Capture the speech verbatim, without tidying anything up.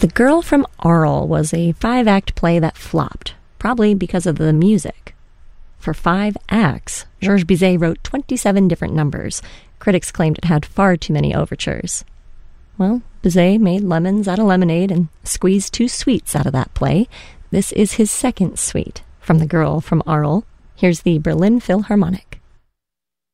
The Girl from Arles was a five-act play that flopped, probably because of the music. For five acts, Georges Bizet wrote twenty-seven different numbers. Critics claimed it had far too many overtures. Well, Bizet made lemons out of lemonade and squeezed two suites out of that play. This is his second suite from The Girl from Arles. Here's the Berlin Philharmonic.